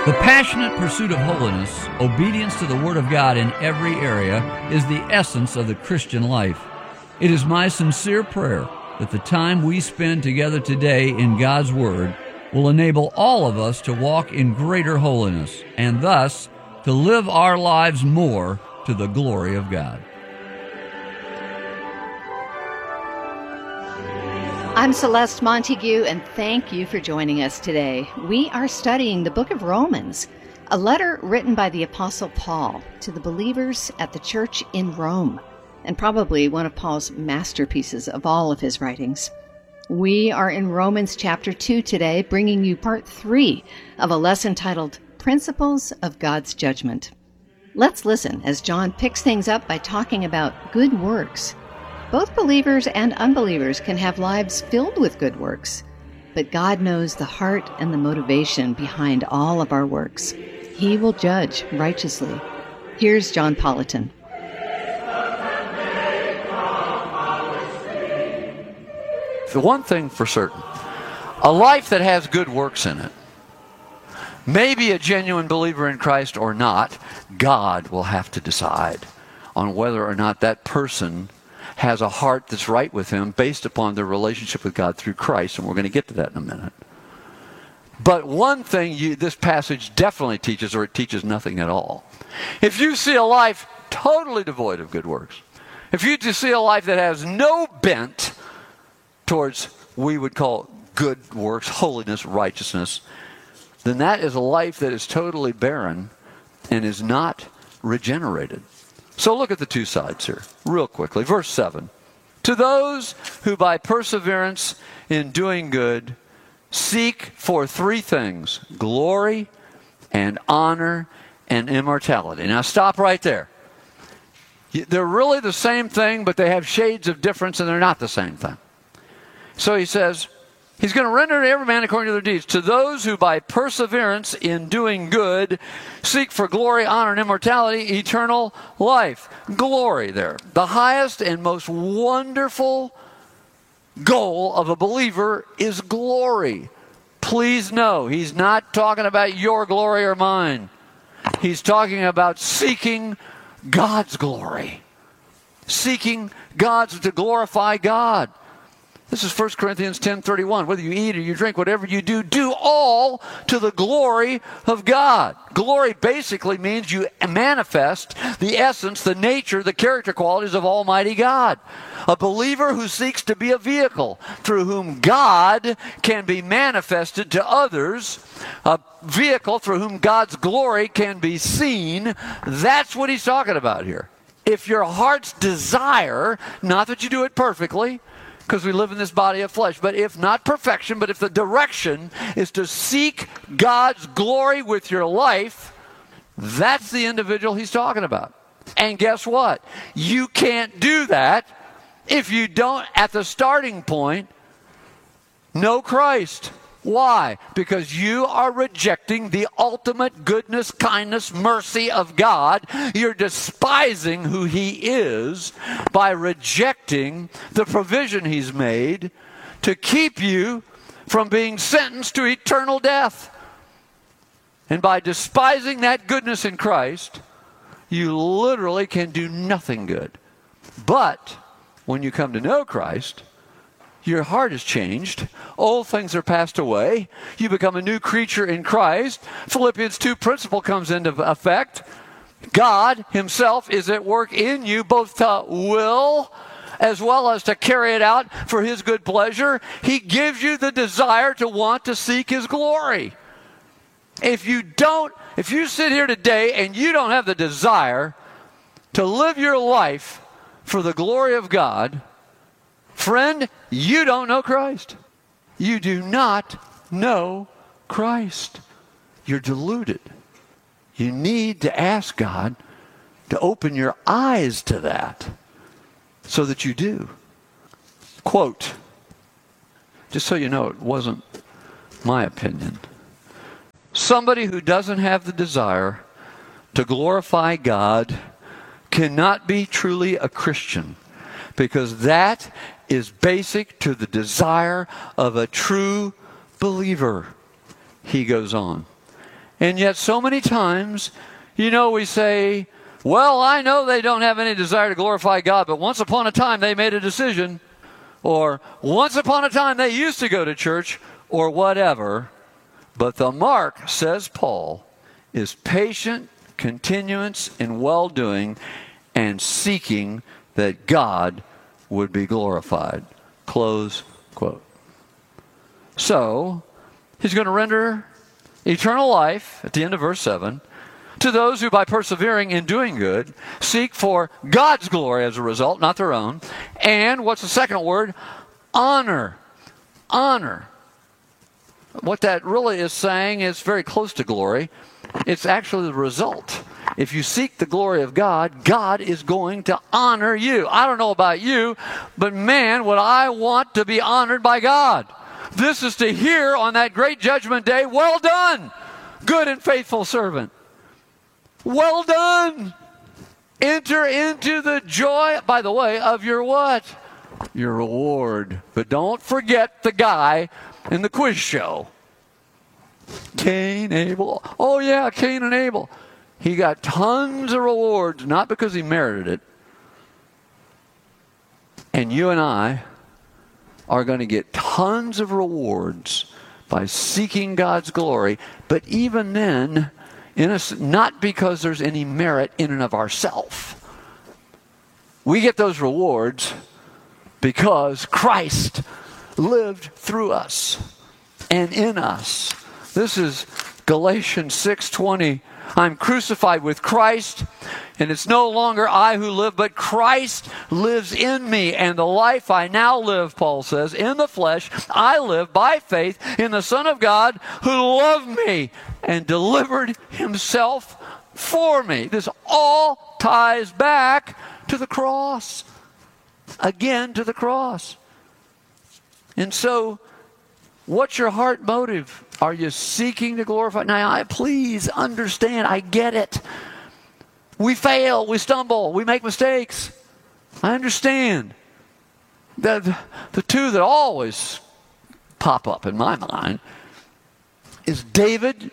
The passionate pursuit of holiness, obedience to the Word of God in every area, is the essence of the Christian life. It is my sincere prayer that the time we spend together today in God's Word will enable all of us to walk in greater holiness and thus to live our lives more to the glory of God. I'm Celeste Montague, and thank you for joining us today. We are studying the book of Romans, a letter written by the Apostle Paul to the believers at the church in Rome, and probably one of Paul's masterpieces of all of his writings. We are in Romans chapter 2 today, bringing you part 3 of a lesson titled Principles of God's Judgment. Let's listen as John picks things up by talking about good works. Both believers and unbelievers can have lives filled with good works, but God knows the heart and the motivation behind all of our works. He will judge righteously. Here's John Politan. The one thing for certain, a life that has good works in it, maybe a genuine believer in Christ or not, God will have to decide on whether or not that person has a heart that's right with him based upon their relationship with God through Christ, and we're going to get to that in a minute. But one thing this passage definitely teaches, or it teaches nothing at all. If you see a life totally devoid of good works, if you just see a life that has no bent towards we would call good works, holiness, righteousness, then that is a life that is totally barren and is not regenerated. So look at the two sides here, real quickly. Verse 7. To those who by perseverance in doing good seek for three things: glory and honor and immortality. Now stop right there. They're really the same thing, but they have shades of difference, and they're not the same thing. So he says, he's going to render to every man according to their deeds. To those who by perseverance in doing good seek for glory, honor, and immortality, eternal life. Glory there. The highest and most wonderful goal of a believer is glory. Please know, he's not talking about your glory or mine. He's talking about seeking God's glory. Seeking God's, to glorify God. This is 1 Corinthians 10:31. Whether you eat or you drink, whatever you do, do all to the glory of God. Glory basically means you manifest the essence, the nature, the character qualities of Almighty God. A believer who seeks to be a vehicle through whom God can be manifested to others, a vehicle through whom God's glory can be seen, that's what he's talking about here. If your heart's desire, not that you do it perfectly, because we live in this body of flesh, but if not perfection, but if the direction is to seek God's glory with your life, that's the individual he's talking about. And guess what? You can't do that if you don't, at the starting point, know Christ. Why? Because you are rejecting the ultimate goodness, kindness, mercy of God. You're despising who He is by rejecting the provision He's made to keep you from being sentenced to eternal death. And by despising that goodness in Christ, you literally can do nothing good. But when you come to know Christ, your heart is changed. Old things are passed away. You become a new creature in Christ. Philippians 2 principle comes into effect. God Himself is at work in you, both to will as well as to carry it out for His good pleasure. He gives you the desire to want to seek His glory. If you sit here today and you don't have the desire to live your life for the glory of God, friend, you don't know Christ. You do not know Christ. You're deluded. You need to ask God to open your eyes to that so that you do. Quote, just so you know, it wasn't my opinion. Somebody who doesn't have the desire to glorify God cannot be truly a Christian, because that is basic to the desire of a true believer. He goes on, And yet so many times, we say, well, I know they don't have any desire to glorify God, but once upon a time they made a decision, or once upon a time they used to go to church, or whatever. But the mark, says Paul, is patient continuance in well-doing and seeking that God would be glorified. Close quote. So, he's going to render eternal life, at the end of verse 7, to those who by persevering in doing good seek for God's glory as a result, not their own. And what's the second word? Honor. Honor. What that really is saying is very close to glory. It's actually the result. If you seek the glory of God, God is going to honor you. I don't know about you, but man, would I want to be honored by God. This is to hear on that great judgment day, well done, good and faithful servant. Well done. Enter into the joy, by the way, of your what? Your reward. But don't forget the guy in the quiz show. Cain, Abel. Oh yeah, Cain and Abel. He got tons of rewards, not because he merited it. And you and I are going to get tons of rewards by seeking God's glory. But even then, not because there's any merit in and of ourselves. We get those rewards because Christ lived through us and in us. This is Galatians 6:20. I'm crucified with Christ, and it's no longer I who live, but Christ lives in me. And the life I now live, Paul says, in the flesh, I live by faith in the Son of God who loved me and delivered himself for me. This all ties back to the cross. Again, to the cross. And so, what's your heart motive? Are you seeking to glorify? Now, please understand, I get it. We fail, we stumble, we make mistakes. I understand. The two that always pop up in my mind is David.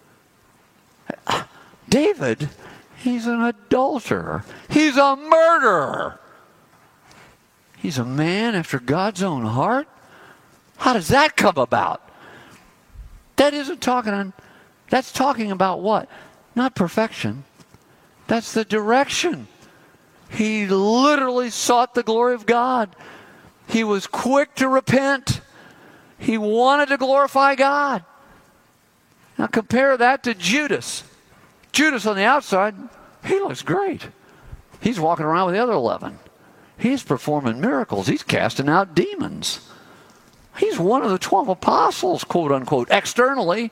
David, he's an adulterer. He's a murderer. He's a man after God's own heart. How does that come about? That's talking about what? Not perfection. That's the direction. He literally sought the glory of God. He was quick to repent. He wanted to glorify God. Now compare that to Judas. Judas on the outside, he looks great. He's walking around with the other 11. He's performing miracles. He's casting out demons. He's one of the 12 apostles, quote unquote, externally.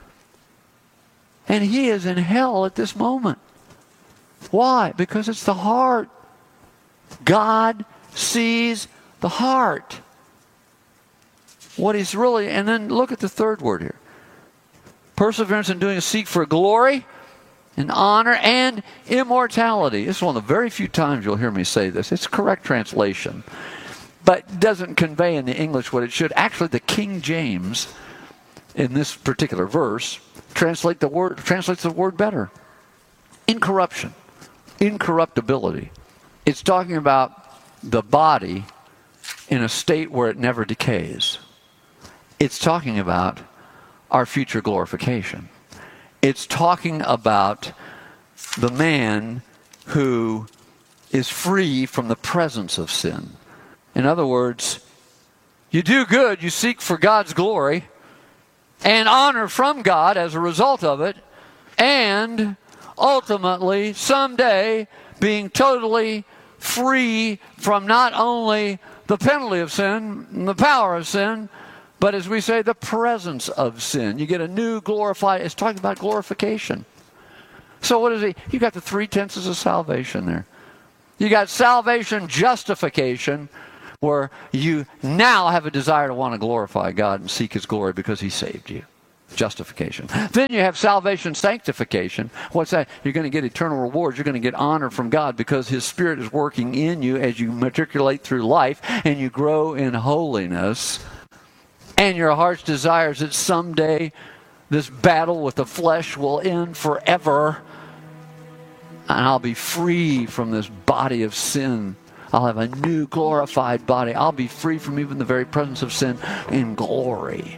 And he is in hell at this moment. Why? Because it's the heart. God sees the heart. What he's really, and then look at the third word here. Perseverance in doing a seek for glory and honor and immortality. This is one of the very few times you'll hear me say this. It's a correct translation, but doesn't convey in the English what it should. Actually, the King James, in this particular verse, translates the word better. Incorruption, incorruptibility. It's talking about the body in a state where it never decays. It's talking about our future glorification. It's talking about the man who is free from the presence of sin. In other words, you do good, you seek for God's glory and honor from God as a result of it, and ultimately, someday, being totally free from not only the penalty of sin and the power of sin, but as we say, the presence of sin. You get a new glorified, it's talking about glorification. So what is it? You got the 3 tenses of salvation there. You got salvation, justification, where you now have a desire to want to glorify God and seek his glory because he saved you. Justification. Then you have salvation, sanctification. What's that? You're going to get eternal rewards. You're going to get honor from God because his Spirit is working in you as you matriculate through life and you grow in holiness. And your heart's desires that someday This battle with the flesh will end forever. And I'll be free from this body of sin. I'll have a new glorified body. I'll be free from even the very presence of sin in glory.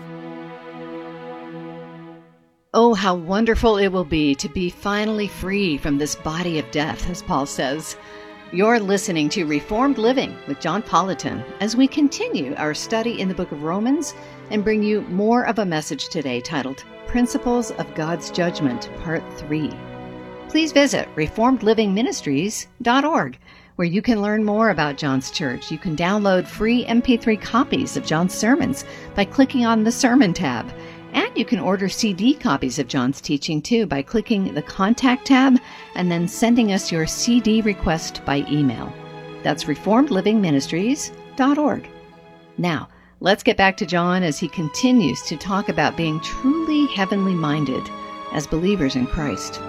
Oh, how wonderful it will be to be finally free from this body of death, as Paul says. You're listening to Reformed Living with John Politan as we continue our study in the book of Romans and bring you more of a message today titled Principles of God's Judgment, Part 3. Please visit reformedlivingministries.org, where you can learn more about John's church. You can download free MP3 copies of John's sermons by clicking on the Sermon tab. And you can order CD copies of John's teaching too by clicking the Contact tab and then sending us your CD request by email. That's reformedlivingministries.org. Now, let's get back to John as he continues to talk about being truly heavenly minded as believers in Christ.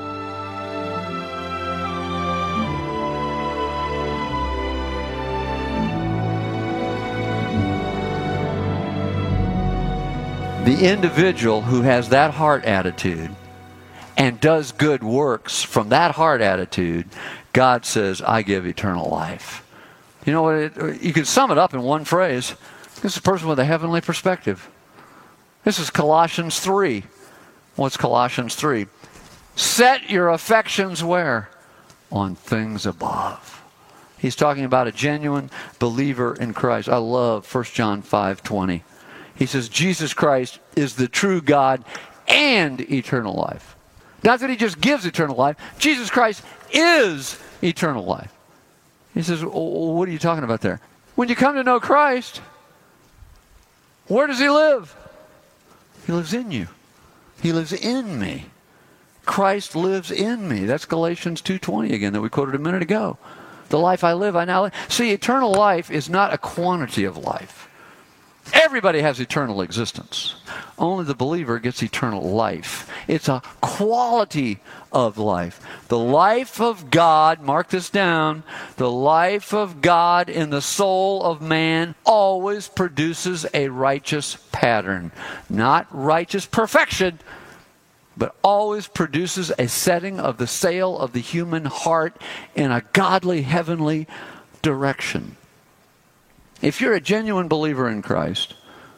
The individual who has that heart attitude and does good works from that heart attitude, God says, I give eternal life. You know what? You can sum it up in one phrase. This is a person with a heavenly perspective. This is Colossians 3. What's Colossians 3? Set your affections where? On things above. He's talking about a genuine believer in Christ. I love 1 John 5:20. He says, Jesus Christ is the true God and eternal life. Not that he just gives eternal life. Jesus Christ is eternal life. He says, what are you talking about there? When you come to know Christ, where does he live? He lives in you. He lives in me. Christ lives in me. That's Galatians 2:20 again that we quoted a minute ago. The life I live, I now live. See, eternal life is not a quantity of life. Everybody has eternal existence. Only the believer gets eternal life. It's a quality of life. The life of God, mark this down, the life of God in the soul of man always produces a righteous pattern. Not righteous perfection, but always produces a setting of the sail of the human heart in a godly, heavenly direction. If you're a genuine believer in Christ,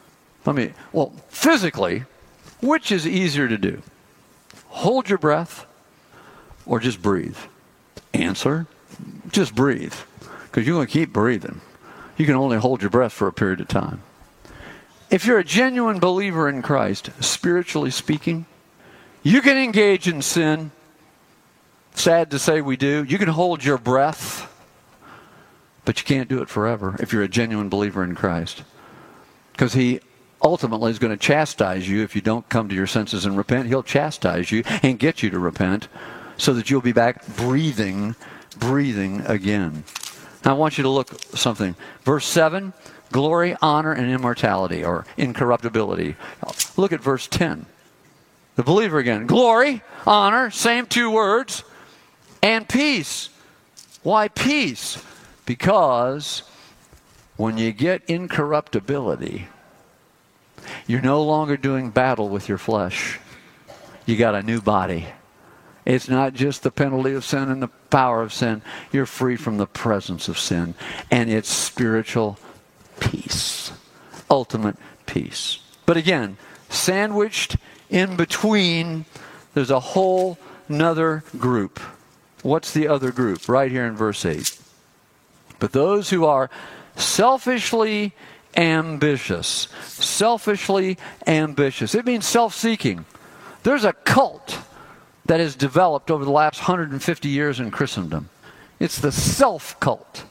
physically, which is easier to do? Hold your breath or just breathe? Answer, just breathe. Because you're going to keep breathing. You can only hold your breath for a period of time. If you're a genuine believer in Christ, spiritually speaking, you can engage in sin. Sad to say we do. You can hold your breath. But you can't do it forever if you're a genuine believer in Christ. Because he ultimately is going to chastise you if you don't come to your senses and repent. He'll chastise you and get you to repent so that you'll be back breathing again. Now I want you to look at something. Verse 7, glory, honor, and immortality or incorruptibility. Look at verse 10. The believer again. Glory, honor, same two words, and peace. Why peace? Because when you get incorruptibility, you're no longer doing battle with your flesh. You got a new body. It's not just the penalty of sin and the power of sin. You're free from the presence of sin. And it's spiritual peace. Ultimate peace. But again, sandwiched in between, there's a whole nother group. What's the other group? Right here in verse 8. But those who are selfishly ambitious. Selfishly ambitious. It means self-seeking. There's a cult that has developed over the last 150 years in Christendom. It's the self-cult.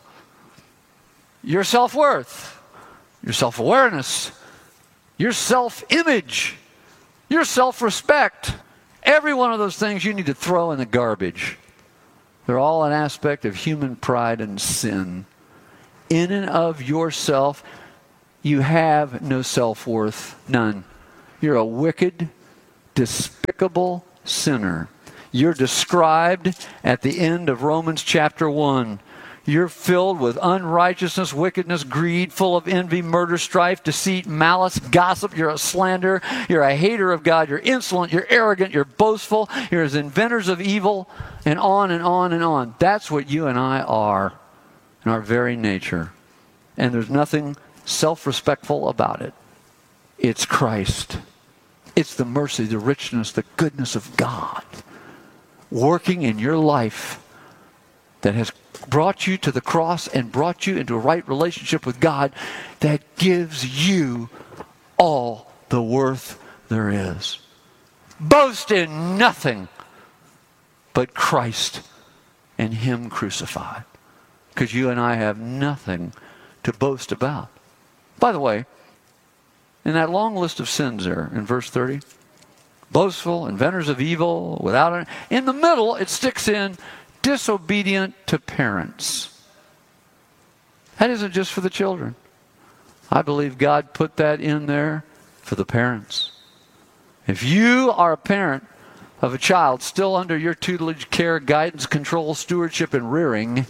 Your self-worth, your self-awareness, your self-image, your self-respect. Every one of those things you need to throw in the garbage. They're all an aspect of human pride and sin. In and of yourself, you have no self-worth. None. You're a wicked, despicable sinner. You're described at the end of Romans chapter 1. You're filled with unrighteousness, wickedness, greed, full of envy, murder, strife, deceit, malice, gossip. You're a slanderer. You're a hater of God. You're insolent. You're arrogant. You're boastful. You're as inventors of evil, and on and on and on. That's what you and I are in our very nature. And there's nothing self-respectful about it. It's Christ. It's the mercy, the richness, the goodness of God working in your life that has brought you to the cross and brought you into a right relationship with God that gives you all the worth there is. Boast in nothing but Christ and Him crucified. Because you and I have nothing to boast about. By the way, in that long list of sins there in verse 30, boastful, inventors of evil, without it. In the middle, it sticks in disobedient to parents. That isn't just for the children. I believe God put that in there for the parents. If you are a parent of a child still under your tutelage, care, guidance, control, stewardship, and rearing,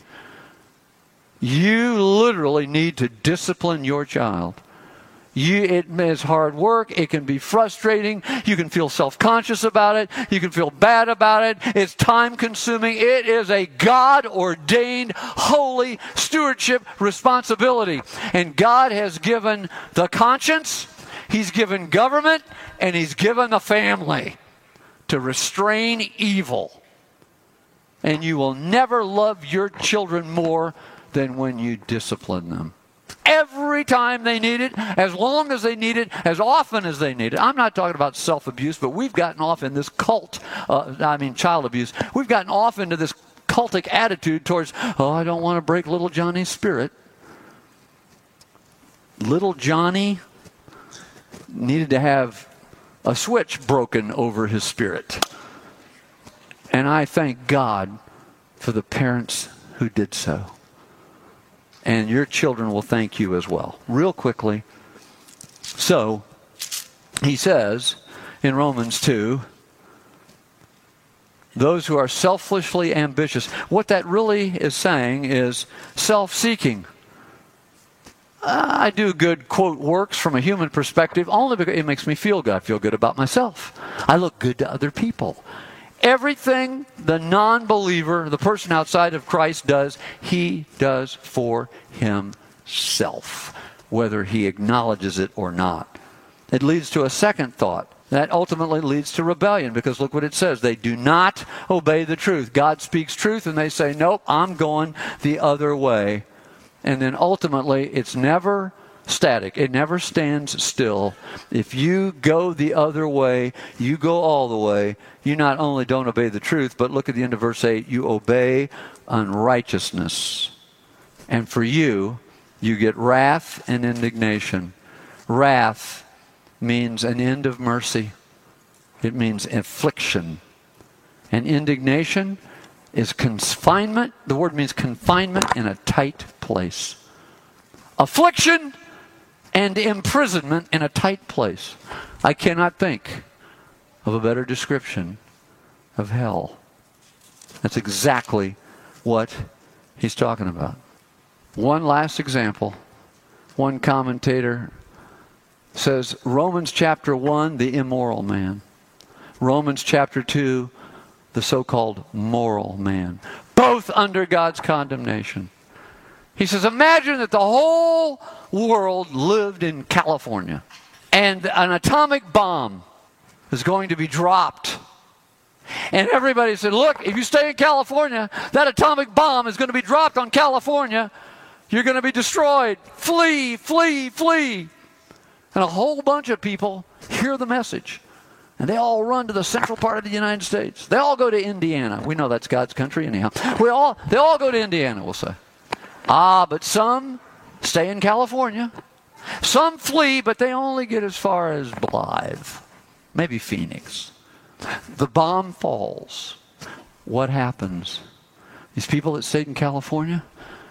you literally need to discipline your child. It is hard work. It can be frustrating. You can feel self-conscious about it. You can feel bad about it. It's time-consuming. It is a God-ordained, holy stewardship responsibility. And God has given the conscience, He's given government, and He's given the family to restrain evil. And you will never love your children more than when you discipline them. Every time they need it, as long as they need it, as often as they need it. I'm not talking about self-abuse, but we've gotten off in this child abuse. We've gotten off into this cultic attitude towards, I don't want to break little Johnny's spirit. Little Johnny needed to have a switch broken over his spirit. And I thank God for the parents who did so. And your children will thank you as well. Real quickly. So, he says in Romans 2, those who are selfishly ambitious. What that really is saying is self-seeking. I do good, quote, works from a human perspective only because it makes me feel good. I feel good about myself. I look good to other people. Everything the non-believer, the person outside of Christ does, he does for himself, whether he acknowledges it or not. It leads to a second thought. That ultimately leads to rebellion, because look what it says. They do not obey the truth. God speaks truth and they say, nope, I'm going the other way. And then ultimately, it's never static. It never stands still. If you go the other way, you go all the way. You not only don't obey the truth, but look at the end of verse 8. You obey unrighteousness. And for you, you get wrath and indignation. Wrath means an end of mercy. It means affliction. And indignation is confinement. The word means confinement in a tight place. Affliction and imprisonment in a tight place. I cannot think of a better description of hell. That's exactly what he's talking about. One last example. One commentator says Romans chapter 1, the immoral man. Romans chapter 2, the so-called moral man. Both under God's condemnation. He says, imagine that the whole world lived in California and an atomic bomb is going to be dropped. And everybody said, look, if you stay in California, that atomic bomb is going to be dropped on California. You're going to be destroyed. Flee, flee, flee. And a whole bunch of people hear the message. And they all run to the central part of the United States. They all go to Indiana. We know that's God's country anyhow. They all go to Indiana, we'll say. But some stay in California. Some flee, but they only get as far as Blythe. Maybe Phoenix. The bomb falls. What happens? These people that stayed in California,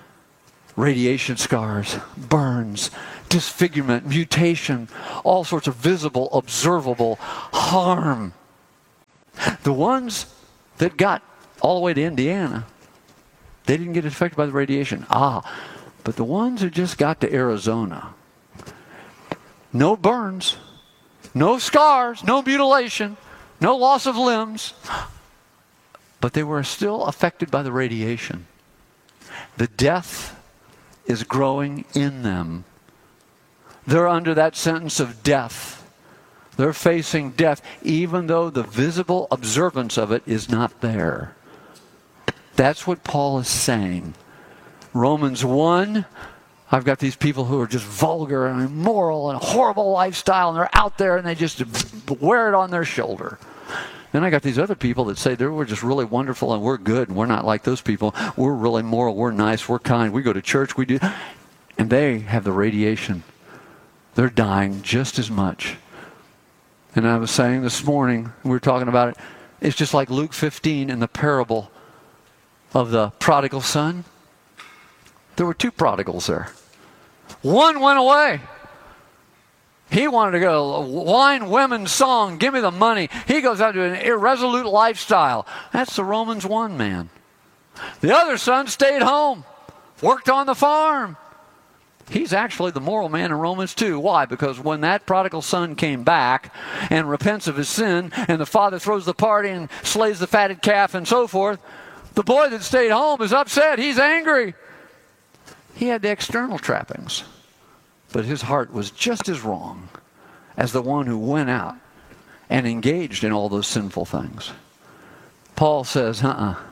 radiation scars, burns, disfigurement, mutation, all sorts of visible, observable harm. The ones that got all the way to Indiana, They didn't get affected by the radiation. But the ones who just got to Arizona, no burns, no scars, no mutilation, no loss of limbs, but they were still affected by the radiation. The death is growing in them. They're under that sentence of death. They're facing death, even though the visible observance of it is not there. That's what Paul is saying. Romans 1, I've got these people who are just vulgar and immoral and a horrible lifestyle, and they're out there and they just wear it on their shoulder. Then I got these other people that say we're just really wonderful and we're good and we're not like those people. We're really moral, we're nice, we're kind, we go to church, we do. And they have the radiation. They're dying just as much. And I was saying this morning, we were talking about it, it's just like Luke 15 in the parable of the prodigal son. There were two prodigals there. One went away. He wanted to go wine, women, song, give me the money. He goes out to an irresolute lifestyle. That's the Romans 1 man. The other son stayed home, worked on the farm. He's actually the moral man in Romans 2. Why? Because when that prodigal son came back and repents of his sin, and the father throws the party and slays the fatted calf and so forth, the boy that stayed home is upset. He's angry. He had the external trappings, but his heart was just as wrong as the one who went out and engaged in all those sinful things. Paul says,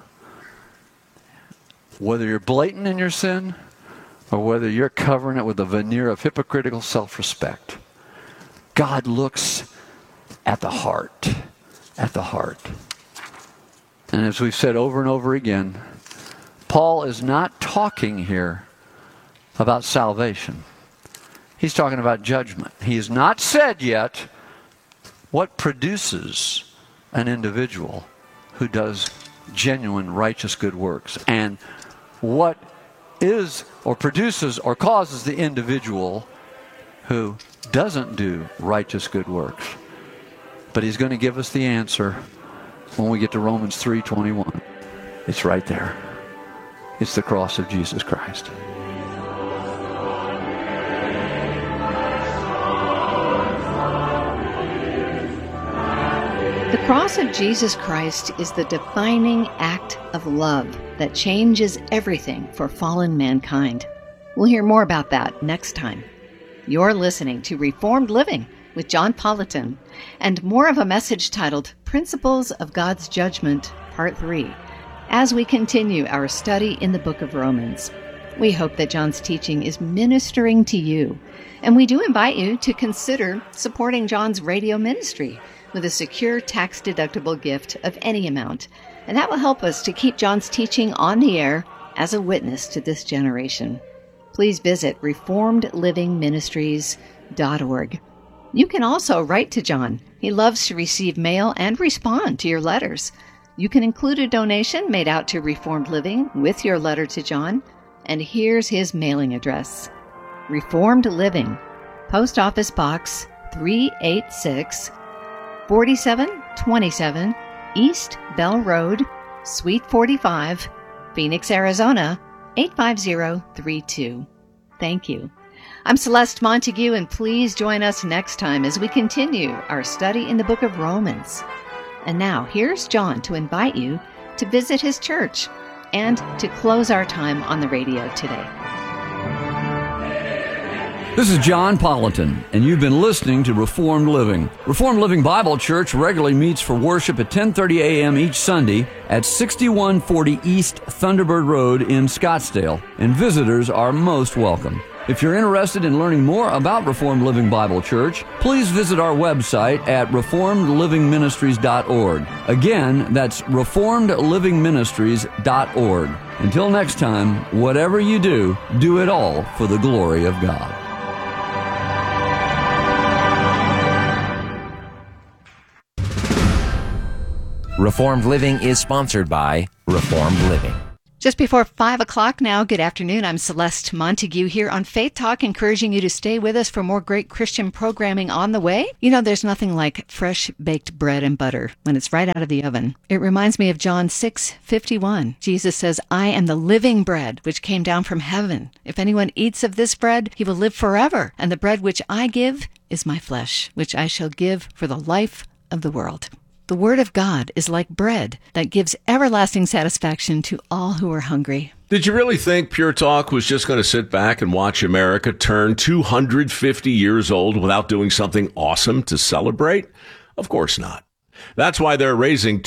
whether you're blatant in your sin or whether you're covering it with a veneer of hypocritical self-respect, God looks at the heart, at the heart. And as we've said over and over again, Paul is not talking here about salvation. He's talking about judgment. He has not said yet what produces an individual who does genuine righteous good works, and what is or produces or causes the individual who doesn't do righteous good works. But he's going to give us the answer when we get to Romans 3:21. It's right there. It's the cross of Jesus Christ. The cross of Jesus Christ is the defining act of love that changes everything for fallen mankind. We'll hear more about that next time. You're listening to Reformed Living with John Politan, and more of a message titled Principles of God's Judgment, Part 3, as we continue our study in the book of Romans. We hope that John's teaching is ministering to you, and we do invite you to consider supporting John's radio ministry with a secure tax-deductible gift of any amount, and that will help us to keep John's teaching on the air as a witness to this generation. Please visit reformedlivingministries.org. You can also write to John. He loves to receive mail and respond to your letters. You can include a donation made out to Reformed Living with your letter to John, and here's his mailing address. Reformed Living, Post Office Box 386, 4727 East Bell Road, Suite 45, Phoenix, Arizona, 85032. Thank you. I'm Celeste Montague, and please join us next time as we continue our study in the book of Romans. And now, here's John to invite you to visit his church and to close our time on the radio today. This is John Politan, and you've been listening to Reformed Living. Reformed Living Bible Church regularly meets for worship at 10:30 a.m. each Sunday at 6140 East Thunderbird Road in Scottsdale, and visitors are most welcome. If you're interested in learning more about Reformed Living Bible Church, please visit our website at reformedlivingministries.org. Again, that's reformedlivingministries.org. Until next time, whatever you do, do it all for the glory of God. Reformed Living is sponsored by Reformed Living. Just before 5 o'clock now, good afternoon. I'm Celeste Montague here on Faith Talk, encouraging you to stay with us for more great Christian programming on the way. You know, there's nothing like fresh baked bread and butter when it's right out of the oven. It reminds me of John 6:51. Jesus says, I am the living bread which came down from heaven. If anyone eats of this bread, he will live forever. And the bread which I give is my flesh, which I shall give for the life of the world. The Word of God is like bread that gives everlasting satisfaction to all who are hungry. Did you really think Pure Talk was just going to sit back and watch America turn 250 years old without doing something awesome to celebrate? Of course not. That's why they're raising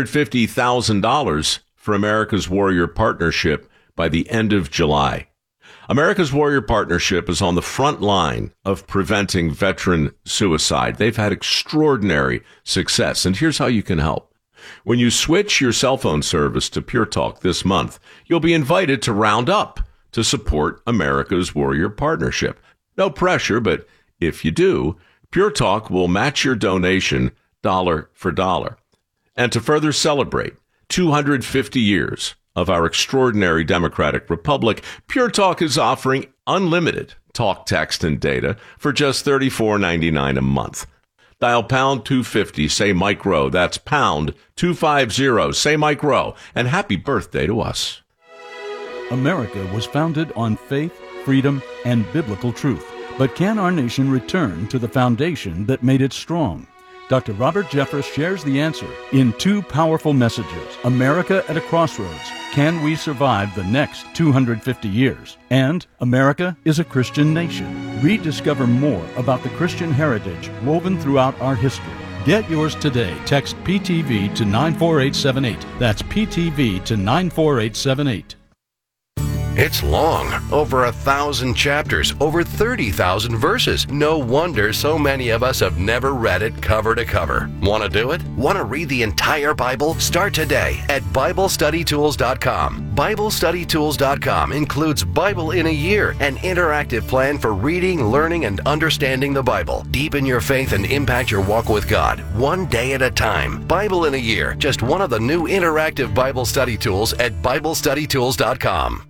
$250,000 for America's Warrior Partnership by the end of July. America's Warrior Partnership is on the front line of preventing veteran suicide. They've had extraordinary success, and here's how you can help. When you switch your cell phone service to Pure Talk this month, you'll be invited to round up to support America's Warrior Partnership. No pressure, but if you do, Pure Talk will match your donation dollar for dollar. And to further celebrate 250 years of our extraordinary democratic republic, Pure Talk is offering unlimited talk, text, and data for just $34.99 a month. Dial pound 250, say Mike Rowe. That's pound 250, say Mike Rowe. And happy birthday to us. America was founded on faith, freedom, and biblical truth. But can our nation return to the foundation that made it strong? Dr. Robert Jeffress shares the answer in two powerful messages. America at a Crossroads. Can we survive the next 250 years? And America is a Christian nation. Rediscover more about the Christian heritage woven throughout our history. Get yours today. Text PTV to 94878. That's PTV to 94878. It's long, over 1,000 chapters, over 30,000 verses. No wonder so many of us have never read it cover to cover. Want to do it? Want to read the entire Bible? Start today at BibleStudyTools.com. BibleStudyTools.com includes Bible in a Year, an interactive plan for reading, learning, and understanding the Bible. Deepen your faith and impact your walk with God, one day at a time. Bible in a Year, just one of the new interactive Bible study tools at BibleStudyTools.com.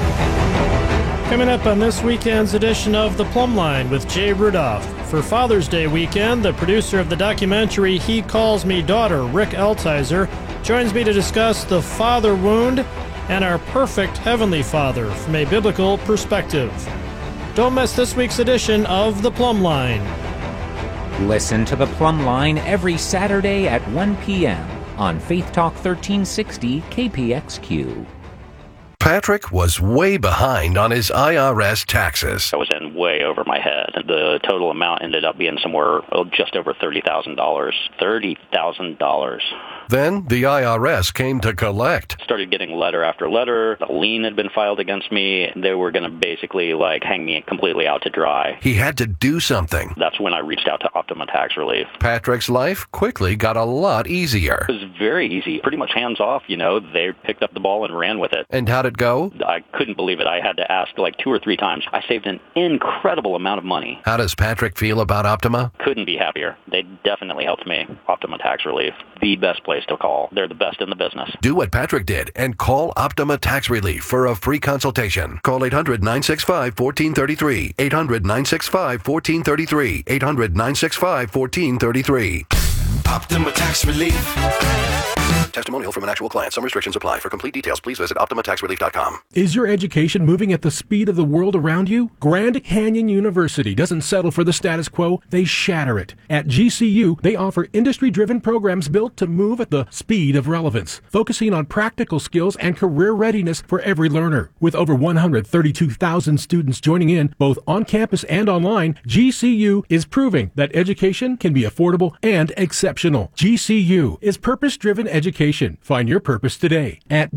Coming up on this weekend's edition of The Plumb Line with Jay Rudolph. For Father's Day weekend, the producer of the documentary He Calls Me Daughter, Rick Altizer, joins me to discuss the father wound and our perfect Heavenly Father from a biblical perspective. Don't miss this week's edition of The Plumb Line. Listen to The Plumb Line every Saturday at 1 p.m. on Faith Talk 1360 KPXQ. Patrick was way behind on his IRS taxes. I was in way over my head. The total amount ended up being somewhere just over $30,000. $30,000. Then the IRS came to collect. Started getting letter after letter. A lien had been filed against me. They were going to basically hang me completely out to dry. He had to do something. That's when I reached out to Optima Tax Relief. Patrick's life quickly got a lot easier. It was very easy. Pretty much hands off, They picked up the ball and ran with it. And how'd it go? I couldn't believe it. I had to ask 2 or 3 times. I saved an incredible amount of money. How does Patrick feel about Optima? Couldn't be happier. They definitely helped me. Optima Tax Relief, the best place to call. They're the best in the business. Do what Patrick did and call Optima Tax Relief for a free consultation. Call 800-965-1433. 800-965-1433. 800-965-1433. Optima Tax Relief. Testimonial from an actual client. Some restrictions apply. For complete details, please visit OptimaTaxRelief.com. Is your education moving at the speed of the world around you? Grand Canyon University doesn't settle for the status quo. They shatter it. At GCU, they offer industry-driven programs built to move at the speed of relevance, focusing on practical skills and career readiness for every learner. With over 132,000 students joining in, both on campus and online, GCU is proving that education can be affordable and exceptional. GCU is purpose-driven education. Find your purpose today at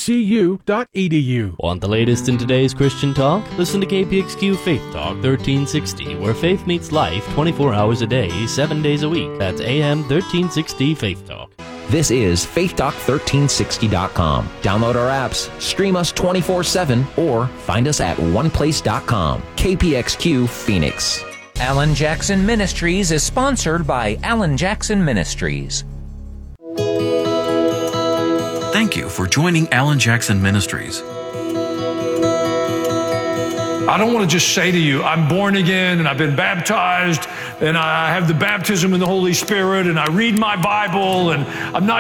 gcu.edu. Want the latest in today's Christian talk? Listen to KPXQ Faith Talk 1360, where faith meets life 24 hours a day, 7 days a week. That's AM 1360 Faith Talk. This is FaithTalk1360.com. Download our apps, stream us 24/7, or find us at oneplace.com. KPXQ Phoenix. Alan Jackson Ministries is sponsored by Alan Jackson Ministries. Thank you for joining Alan Jackson Ministries. I don't want to just say to you, I'm born again and I've been baptized and I have the baptism in the Holy Spirit and I read my Bible and I'm not